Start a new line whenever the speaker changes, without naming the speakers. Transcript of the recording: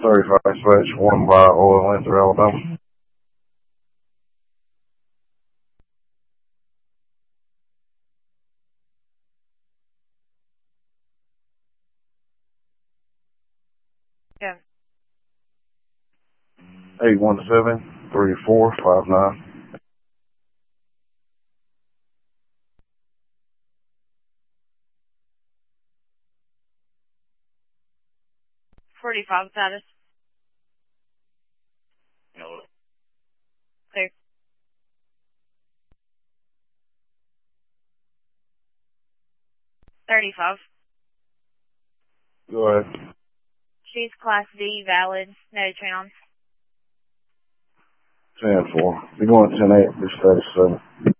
35/1 by Oil Winter, Alabama.
Yeah.
817-3459.
45 status. Clear. 35.
Go ahead.
She's Class D, valid, no trans.
10-4. Be going 10-8, this 37.